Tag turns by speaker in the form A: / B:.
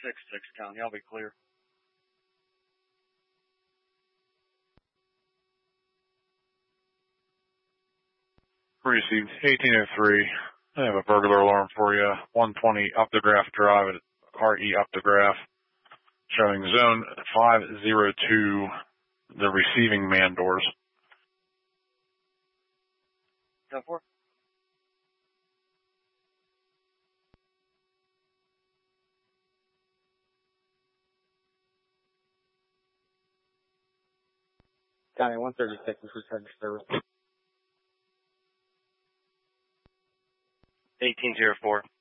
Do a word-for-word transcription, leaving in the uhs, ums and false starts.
A: six six County. I'll be clear.
B: Received eighteen oh three. I have a burglar alarm for you. one twenty Optograph Drive at R E Optograph, showing zone five zero two, the receiving man doors.
A: ten four.
C: County one thirty-six is returning to service.
A: eighteen oh four.